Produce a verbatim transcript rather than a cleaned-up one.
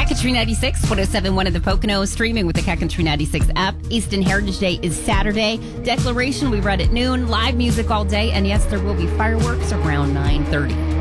Country ninety-six, one oh seven point one of the Poconos, streaming with the Cat Country ninety-six app. Easton Heritage Day is Saturday. Declaration, we read at noon. Live music all day. And yes, there will be fireworks around nine thirty.